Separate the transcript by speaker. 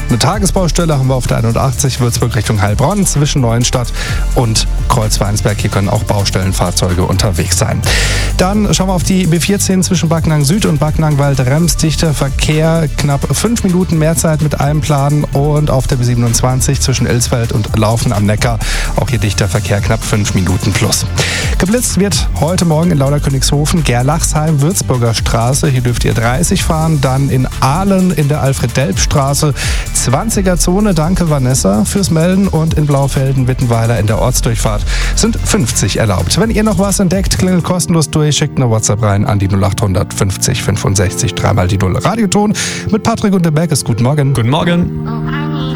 Speaker 1: Eine Tagesbaustelle haben wir auf der 81 Würzburg Richtung Heilbronn zwischen Neuenstadt und Kreuzweinsberg. Hier können auch Baustellenfahrzeuge unterwegs sein. Dann schauen wir auf die B14 zwischen Backnang Süd und Backnang Wald-Rems. Dichter Verkehr, knapp 5 Minuten mehr Zeit mit einem Plan. Und auf der B27 zwischen Ilsfeld und Laufen am Neckar. Auch hier dichter Verkehr, knapp 5 Minuten plus. Geblitzt wird heute Morgen in Lauderkönigshofen, Gerlachsheim, Würzburger Straße. Hier dürft ihr 30 fahren. Dann in Ahlen in der Alfred-Delp-Straße 20er-Zone. Danke Vanessa fürs Melden. Und in Blaufelden, Wittenweiler in der Ortsdurchfahrt sind 50 erlaubt. Wenn ihr noch was entdeckt, klingelt kostenlos durch, schickt eine WhatsApp rein an die 0800 50 65 3 mal die 0. Radioton mit Patrick und der Berg ist. Guten Morgen.
Speaker 2: Guten Morgen.